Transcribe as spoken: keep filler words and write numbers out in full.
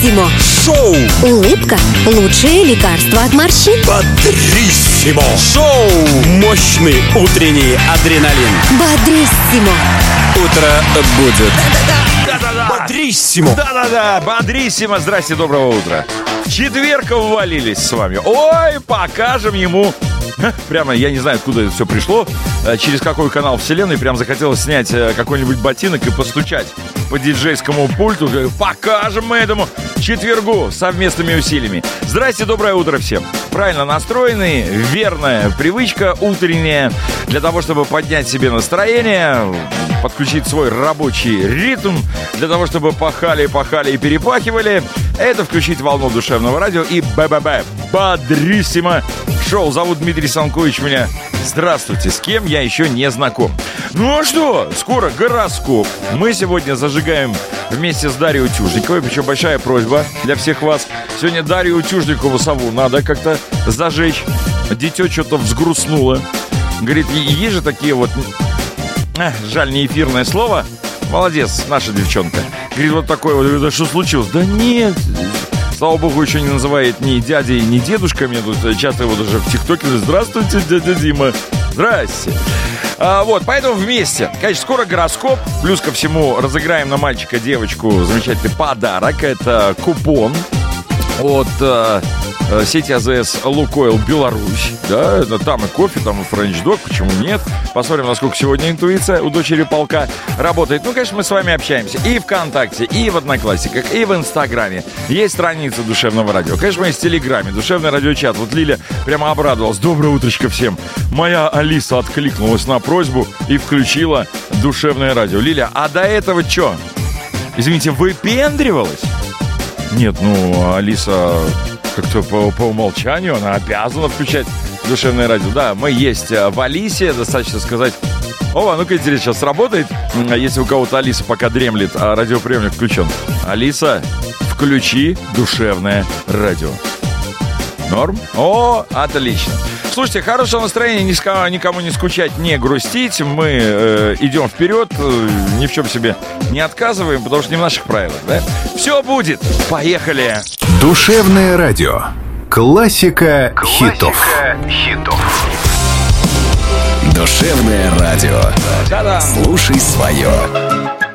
Бодрissimo. Шоу Улыбка – лучшее лекарство от морщин. Бодрissimo. Шоу «Мощный утренний адреналин». Бодрissimo. Утро будет. Бодрissimo. Да-да-да, бодрissimo. Здрасте, доброго утра. В четверг ввалились с вами. Ой, покажем ему. Прямо, я не знаю, откуда это все пришло. Через какой канал вселенной прям захотелось снять какой-нибудь ботинок и постучать по диджейскому пульту. Покажем мы этому четвергу совместными усилиями. Здрасте, доброе утро всем. Правильно настроенный, верная привычка утренняя. Для того, чтобы поднять себе настроение, подключить свой рабочий ритм, для того, чтобы пахали, пахали и перепахивали, это включить волну душевного радио и б-б-б, бодрissimo. Шоу. Зовут Дмитрий Санкович меня. Здравствуйте, с кем я еще не знаком. Ну а что, скоро гороскоп. Мы сегодня зажигаем вместе с Дарьей Утюжниковой. Причем большая просьба для всех вас. Сегодня Дарью Утюжникову сову надо как-то зажечь. Дитё что-то взгрустнуло. Говорит, есть же такие вот... Эх, жаль, не эфирное слово. Молодец, наша девчонка. Говорит, вот такое вот. Да что случилось? Да нет... Слава богу, еще не называет ни дядей, ни дедушками. Тут часто его даже в ТикТоке. Здравствуйте, дядя Дима. Здрасте. А, вот, поэтому вместе. Конечно, скоро гороскоп. Плюс ко всему разыграем на мальчика, девочку замечательный подарок. Это купон от э, сети АЗС «Лукойл Беларусь». Да, там и кофе, там и френч-дог, почему нет? Посмотрим, насколько сегодня интуиция у дочери полка работает. Ну, конечно, мы с вами общаемся и ВКонтакте, и в Одноклассниках, и в Инстаграме. Есть страница Душевного радио. Конечно, есть в Телеграме, Душевный радиочат. Вот Лиля прямо обрадовалась. Доброе утречко всем. Моя Алиса откликнулась на просьбу и включила Душевное радио. Лиля, а до этого что? Извините, выпендривалась? Нет, ну, Алиса как-то по, по умолчанию, она обязана включать Душевное радио. Да, мы есть в Алисе, достаточно сказать... О, ну-ка, интересно, сейчас сработает, если у кого-то Алиса пока дремлет, а радиоприемник включен. Алиса, включи Душевное радио. Норм? О, отлично. Слушайте, хорошего настроения, никому не скучать, не грустить. Мы э, идем вперед, э, ни в чем себе не отказываем, потому что не в наших правилах, да? Все будет. Поехали. Душевное радио. Классика, Классика хитов. хитов. Душевное радио. Да-да. Слушай свое.